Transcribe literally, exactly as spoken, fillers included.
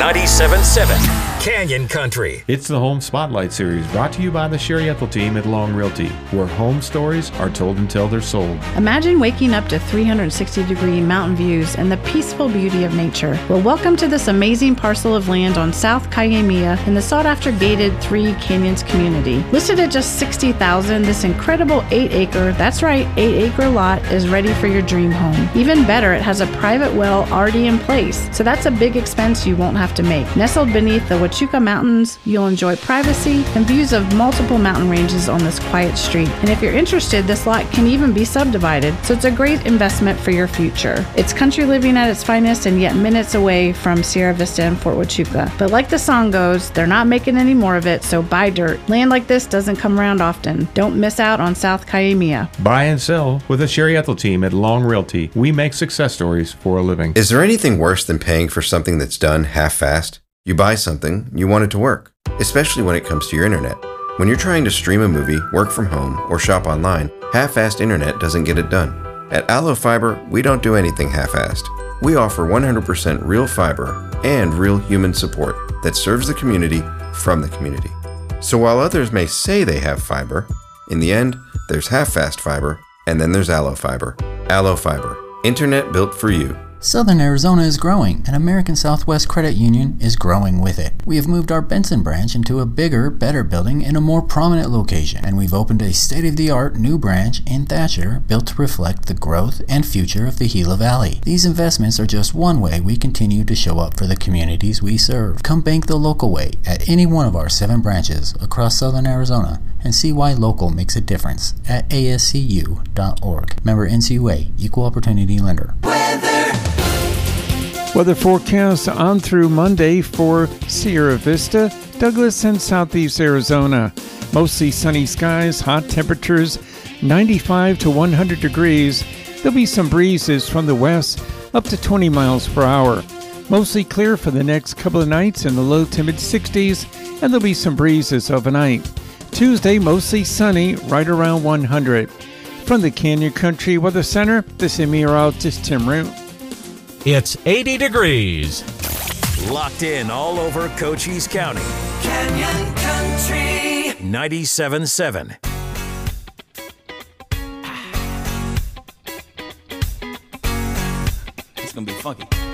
ninety-seven point seven Canyon Country. It's the Home Spotlight Series, brought to you by the Sherry Ethel team at Long Realty, where home stories are told until they're sold. Imagine waking up to three hundred sixty degree mountain views and the peaceful beauty of nature. Well, welcome to this amazing parcel of land on South Kaimia in the sought-after gated Three Canyons community. Listed at just sixty thousand dollars, this incredible eight acre, that's right, eight acre lot is ready for your dream home. Even better, it has a private well already in place, so that's a big expense you won't have to make. Nestled beneath the Huachuca Mountains, you'll enjoy privacy and views of multiple mountain ranges on this quiet street. And if you're interested, this lot can even be subdivided, so it's a great investment for your future. It's country living at its finest and yet minutes away from Sierra Vista and Fort Huachuca. But like the song goes, they're not making any more of it, so buy dirt. Land like this doesn't come around often. Don't miss out on South Kaimia. Buy and sell with the Sherry Ethel team at Long Realty. We make success stories for a living. Is there anything worse than paying for something that's done half-assed? You buy something, you want it to work, especially when it comes to your internet. When you're trying to stream a movie, work from home, or shop online, half-assed internet doesn't get it done. At Allo Fiber, we don't do anything half-assed. We offer one hundred percent real fiber and real human support that serves the community from the community. So while others may say they have fiber, in the end, there's half-fast fiber, and then there's Allo Fiber. Allo Fiber, internet built for you. Southern Arizona is growing, and American Southwest Credit Union is growing with it. We have moved our Benson branch into a bigger, better building in a more prominent location, and we've opened a state-of-the-art new branch in Thatcher built to reflect the growth and future of the Gila Valley. These investments are just one way we continue to show up for the communities we serve. Come bank the local way at any one of our seven branches across Southern Arizona and see why local makes a difference at A S C U dot org. Member N C U A, Equal Opportunity Lender. Weather. Weather forecast on through Monday for Sierra Vista, Douglas, and Southeast Arizona. Mostly sunny skies, hot temperatures, ninety-five to one hundred degrees. There'll be some breezes from the west, up to twenty miles per hour. Mostly clear for the next couple of nights in the low to mid sixties, and there'll be some breezes overnight. Tuesday, mostly sunny, right around one hundred. From the Canyon Country Weather Center, this is meteorologist Tim Root. It's eighty degrees. Locked in all over Cochise County. Canyon Country ninety-seven point seven. It's gonna be funky.